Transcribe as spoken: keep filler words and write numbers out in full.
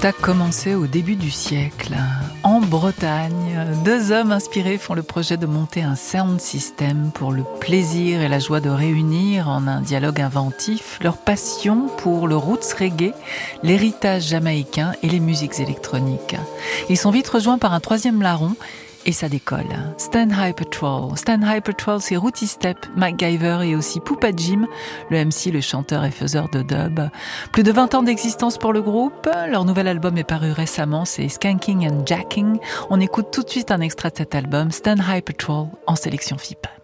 Tout a commencé au début du siècle. En Bretagne, deux hommes inspirés font le projet de monter un sound system pour le plaisir et la joie de réunir en un dialogue inventif leur passion pour le roots reggae, l'héritage jamaïcain et les musiques électroniques. Ils sont vite rejoints par un troisième larron et ça décolle. Stand High Patrol. Stand High Patrol, c'est Rooty Step, MacGyver et aussi Poupa Jim, le M C, le chanteur et faiseur de dub. Plus de vingt ans d'existence pour le groupe. Leur nouvel album est paru récemment, c'est Skanking and Jacking. On écoute tout de suite un extrait de cet album, Stand High Patrol, en sélection F I P.